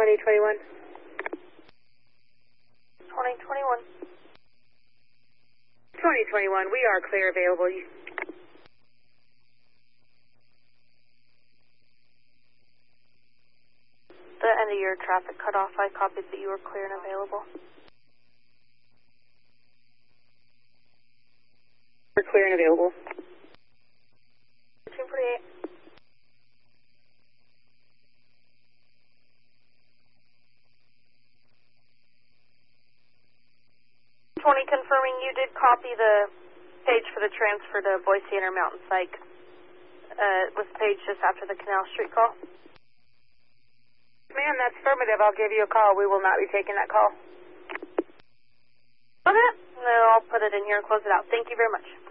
2021. 2021. 2021, we are clear available. The end of your traffic cutoff, I copied that you were clear and available. We're clear and available. 1348. 20 confirming you did copy the page for the transfer to Boise Intermountain Psych. It was page just after the Canal Street call. Ma'am, that's affirmative. I'll give you a call. We will not be taking that call. Okay. No, I'll put it in here and close it out. Thank you very much.